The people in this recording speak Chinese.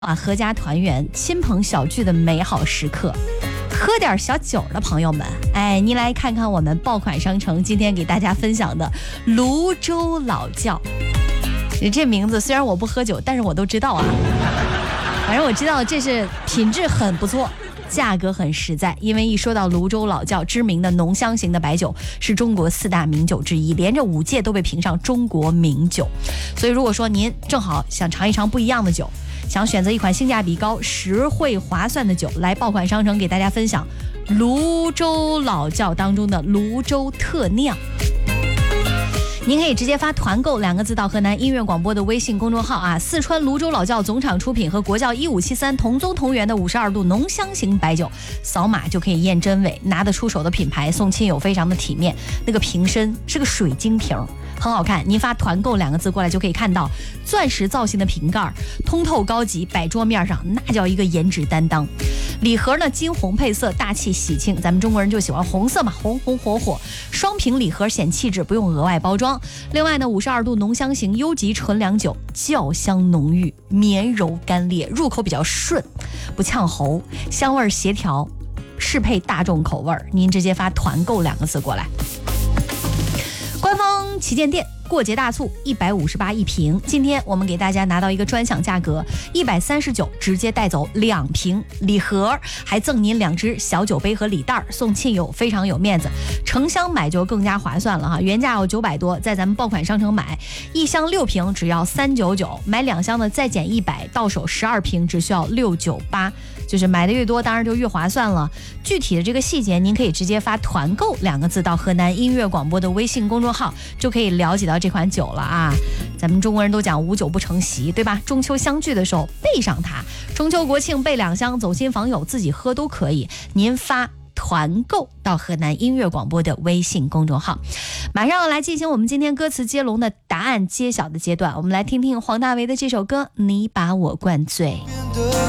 啊，阖家团圆、亲朋小聚的美好时刻。喝点小酒的朋友们，哎，你来看看我们爆款商城今天给大家分享的泸州老窖。这名字虽然我不喝酒，但是我都知道啊。反正我知道这是品质很不错，价格很实在。因为一说到泸州老窖，知名的浓香型的白酒是中国4大名酒之一，连着5届都被评上中国名酒。所以如果说您正好想尝一尝不一样的酒，想选择一款性价比高、实惠划算的酒，来爆款商城给大家分享泸州老窖当中的泸州特酿。您可以直接发团购2个字到河南音乐广播的微信公众号啊，四川泸州老窖总厂出品和国窖1573同宗同源的52度浓香型白酒，扫码就可以验真伪，拿得出手的品牌，送亲友非常的体面。那个瓶身是个水晶瓶，很好看。您发团购2个字过来就可以看到钻石造型的瓶盖，通透高级，摆桌面上那叫一个颜值担当。礼盒呢金红配色，大气喜庆，咱们中国人就喜欢红色嘛，红红火火。双瓶礼盒显气质，不用额外包装。另外呢，52度浓香型优级纯粮酒，窖香浓郁，绵柔干裂，入口比较顺，不呛喉，香味协调，适配大众口味。您直接发团购2个字过来。官方旗舰店过节大促158一瓶，今天我们给大家拿到一个专享价格139，直接带走2瓶礼盒，还赠您2只小酒杯和礼袋，送亲友非常有面子。成箱买就更加划算了哈，原价有900多，在咱们爆款商城买1箱6瓶只要399，买2箱的再减100，到手12瓶只需要698。就是买的越多当然就越划算了。具体的这个细节您可以直接发团购2个字到河南音乐广播的微信公众号，就可以了解到这款酒了啊。咱们中国人都讲无酒不成席，对吧？中秋相聚的时候备上它，中秋国庆备2箱，走亲访友自己喝都可以。您发团购到河南音乐广播的微信公众号。马上要来进行我们今天歌词接龙的答案揭晓的阶段，我们来听听黄大为的这首歌《你把我灌醉》。